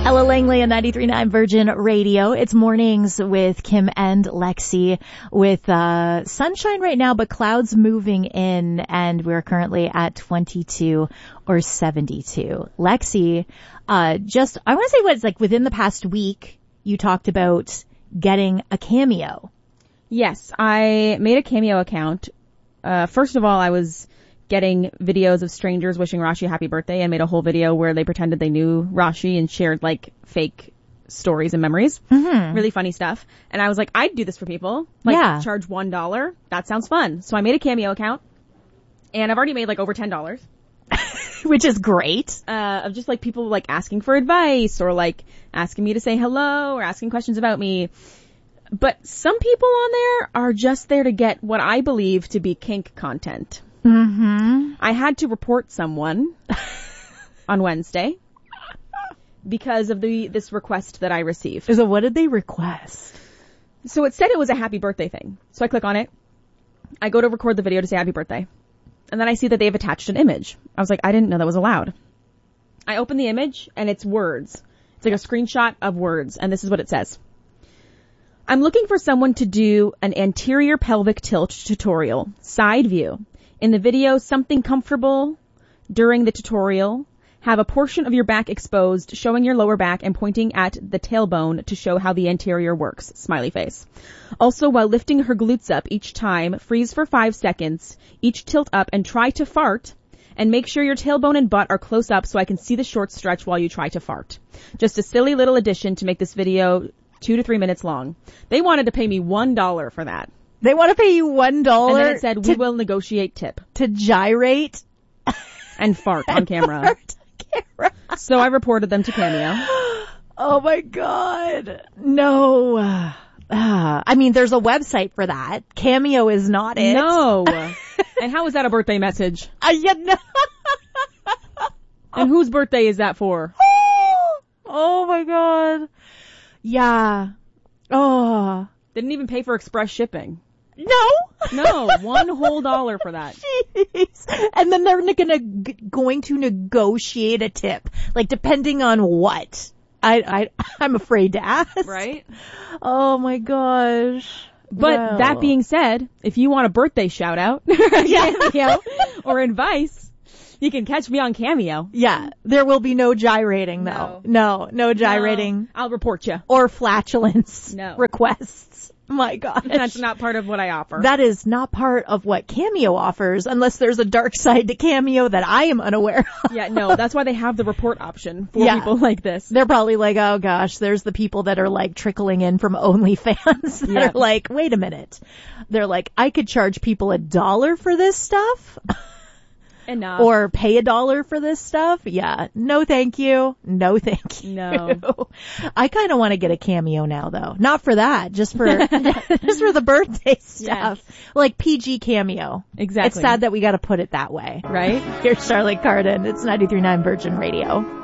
Ella Langley on 93.9 Virgin Radio. It's mornings with Kim and Lexi with sunshine right now, but clouds moving in, and we're currently at 22 or 72. Lexi, I want to say what's like within the past week, you talked about getting a Cameo. Yes, I made a Cameo account. First of all, I was getting videos of strangers wishing Rashi a happy birthday and made a whole video where they pretended they knew Rashi and shared like fake stories and memories. Mm-hmm. Really funny stuff. And I was like, I'd do this for people. Charge $1. That sounds fun. So I made a Cameo account and I've already made like over $10. Which is great. Of just like people like asking for advice or like asking me to say hello or asking questions about me. But some people on there are just there to get what I believe to be kink content. Mm-hmm. I had to report someone on Wednesday because of this request that I received. So what did they request? So it said it was a happy birthday thing. So I click on it. I go to record the video to say happy birthday. And then I see that they've attached an image. I was like, I didn't know that was allowed. I open the image and it's words. It's like a screenshot of words. And this is what it says. I'm looking for someone to do an anterior pelvic tilt tutorial, side view. In the video, something comfortable during the tutorial. Have a portion of your back exposed, showing your lower back and pointing at the tailbone to show how the anterior works. Smiley face. Also, while lifting her glutes up each time, freeze for 5 seconds, each tilt up and try to fart, and make sure your tailbone and butt are close up so I can see the short stretch while you try to fart. Just a silly little addition to make this video 2 to 3 minutes long. They wanted to pay me $1 for that. They want to pay you $1? And then it said, we will negotiate tip. To gyrate? And fart on camera. So I reported them to Cameo. Oh my God. No. I mean, there's a website for that. Cameo is not it. No. And how is that a birthday message? No. And whose birthday is that for? Oh my God. Yeah. Oh. Didn't even pay for express shipping. No, $1 whole for that. Jeez. And then they're going to negotiate a tip, like depending on what. I'm afraid to ask. Right? Oh my gosh. But that being said, if you want a birthday shout out, Cameo, or advice, you can catch me on Cameo. Yeah, there will be no gyrating though. No gyrating. No, I'll report you. Or flatulence requests. My God. That's not part of what I offer. That is not part of what Cameo offers, unless there's a dark side to Cameo that I am unaware of. Yeah, no, that's why they have the report option for people like this. They're probably like, oh gosh, there's the people that are like trickling in from OnlyFans that are like, wait a minute. They're like, I could charge people $1 for this stuff. Enough. Or pay $1 for this stuff. Yeah. No, thank you. No, thank you. No. I kind of want to get a Cameo now though. Not for that. Just for the birthday stuff. Yes. Like PG Cameo. Exactly. It's sad that we got to put it that way. Right? Here's Charlotte Cardin. It's 93.9 Virgin Radio.